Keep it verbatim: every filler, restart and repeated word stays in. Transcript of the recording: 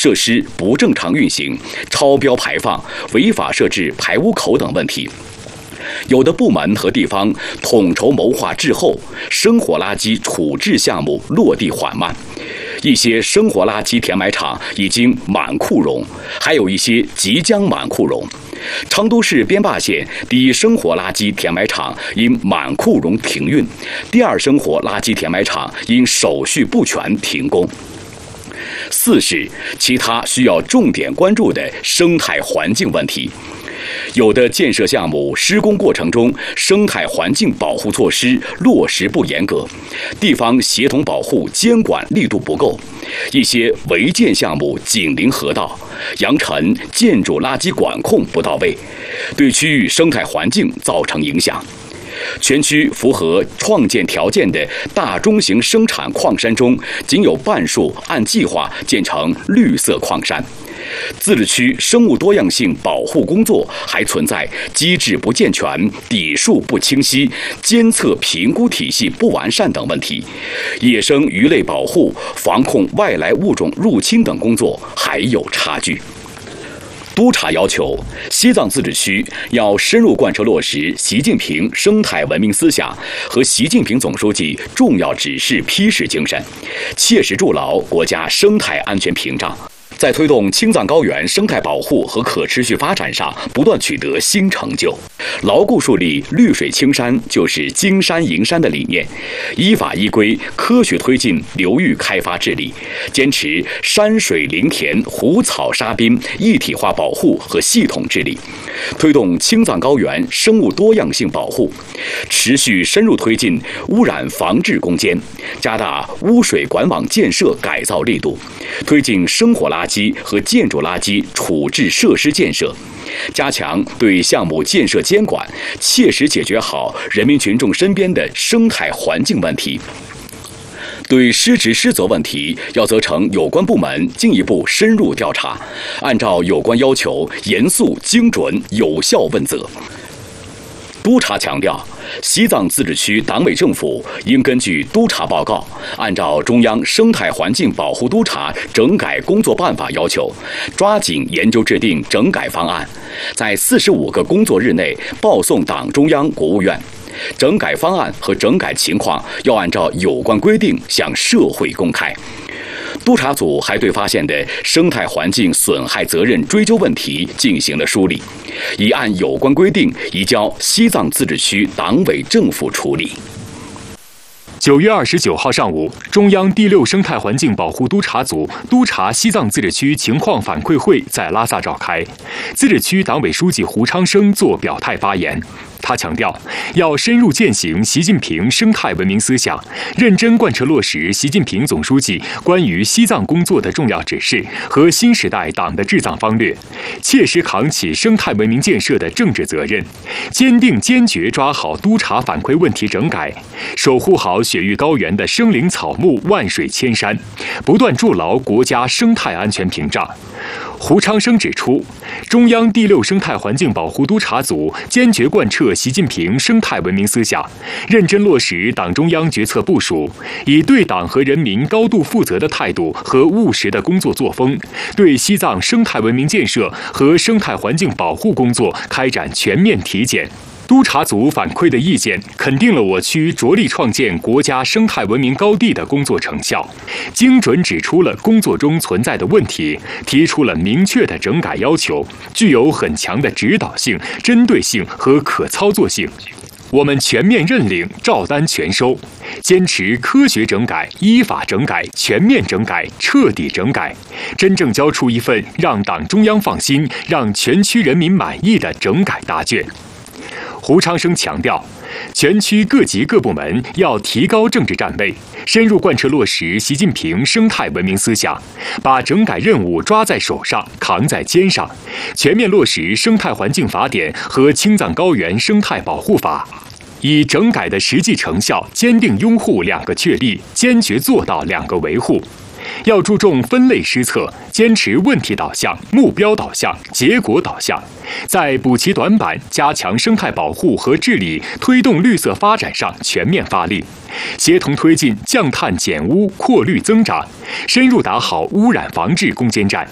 设施不正常运行、超标排放、违法设置排污口等问题。有的部门和地方统筹谋划滞后，生活垃圾处置项目落地缓慢。一些生活垃圾填埋场已经满库容，还有一些即将满库容。成都市边坝县第一生活垃圾填埋场因满库容停运，第二生活垃圾填埋场因手续不全停工。四是其他需要重点关注的生态环境问题。有的建设项目施工过程中，生态环境保护措施落实不严格，地方协同保护监管力度不够，一些违建项目紧邻河道，扬尘建筑垃圾管控不到位，对区域生态环境造成影响。全区符合创建条件的大中型生产矿山中，仅有半数按计划建成绿色矿山。自治区生物多样性保护工作还存在机制不健全、底数不清晰、监测评估体系不完善等问题，野生鱼类保护、防控外来物种入侵等工作还有差距。督查要求，西藏自治区要深入贯彻落实习近平生态文明思想和习近平总书记重要指示批示精神，切实筑牢国家生态安全屏障，在推动青藏高原生态保护和可持续发展上不断取得新成就，牢固树立绿水青山就是金山银山的理念，依法依规科学推进流域开发治理，坚持山水林田湖草沙滨一体化保护和系统治理，推动青藏高原生物多样性保护，持续深入推进污染防治攻坚，加大污水管网建设改造力度，推进生活垃圾和建筑垃圾处置设施建设，加强对项目建设监管，切实解决好人民群众身边的生态环境问题。对失职失责问题，要责成有关部门进一步深入调查，按照有关要求严肃、精准、有效问责。督查强调，西藏自治区党委政府应根据督查报告，按照中央生态环境保护督查整改工作办法要求，抓紧研究制定整改方案，在四十五个工作日内报送党中央、国务院。整改方案和整改情况要按照有关规定向社会公开。督查组还对发现的生态环境损害责任追究问题进行了梳理，已按有关规定移交西藏自治区党委政府处理。 九月二十九号上午，中央第六生态环境保护督查组督查西藏自治区情况反馈会在拉萨召开，自治区党委书记胡昌生作表态发言。他强调，要深入践行习近平生态文明思想，认真贯彻落实习近平总书记关于西藏工作的重要指示和新时代党的治藏方略，切实扛起生态文明建设的政治责任，坚定坚决抓好督查反馈问题整改，守护好雪域高原的生灵草木、万水千山，不断筑牢国家生态安全屏障。胡昌生指出，中央第六生态环境保护督查组坚决贯彻习近平生态文明思想，认真落实党中央决策部署，以对党和人民高度负责的态度和务实的工作作风，对西藏生态文明建设和生态环境保护工作开展全面体检。督查组反馈的意见肯定了我区着力创建国家生态文明高地的工作成效，精准指出了工作中存在的问题，提出了明确的整改要求，具有很强的指导性、针对性和可操作性。我们全面认领，照单全收，坚持科学整改、依法整改、全面整改、彻底整改，真正交出一份让党中央放心、让全区人民满意的整改答卷。胡昌生强调，全区各级各部门要提高政治站位，深入贯彻落实习近平生态文明思想，把整改任务抓在手上、扛在肩上，全面落实《生态环境法典》和《青藏高原生态保护法》，以整改的实际成效，坚定拥护两个确立，坚决做到两个维护。要注重分类施策，坚持问题导向、目标导向、结果导向，在补齐短板、加强生态保护和治理、推动绿色发展上全面发力，协同推进降碳减污、扩绿增长，深入打好污染防治攻坚战，